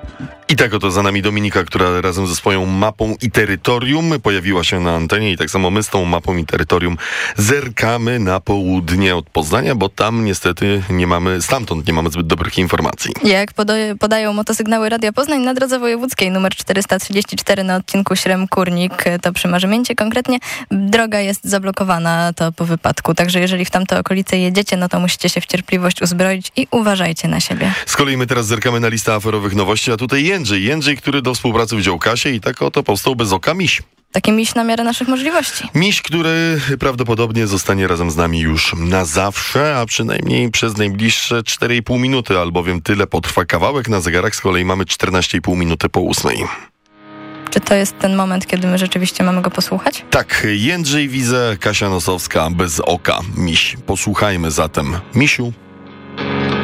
I tak oto za nami Dominika, która razem ze swoją mapą i terytorium pojawiła się na antenie i tak samo my z tą mapą i terytorium zerkamy na południe od Poznania, bo tam niestety stamtąd nie mamy zbyt dobrych informacji. Jak podają motosygnały Radia Poznań, na drodze wojewódzkiej nr 434 na odcinku Śrem-Kurnik, to przy Marzymieńcie konkretnie, droga jest zablokowana, to po wypadku. Także jeżeli w tamte okolice jedziecie, no to musicie się w cierpliwość uzbroić i uważajcie na siebie. Z kolei my teraz zerkamy na listę aferowych nowości, a tutaj Jędrzej, który do współpracy wziął Kasię i tak oto powstał bez oka miś. Taki miś na miarę naszych możliwości. Miś, który prawdopodobnie zostanie razem z nami już na zawsze, a przynajmniej przez najbliższe 4,5 minuty, albowiem tyle potrwa kawałek. Na zegarach z kolei mamy 14,5 minuty po 8. Czy to jest ten moment, kiedy my rzeczywiście mamy go posłuchać? Tak, Jędrzej Wize, Kasia Nosowska, bez oka, miś. Posłuchajmy zatem. Misiu.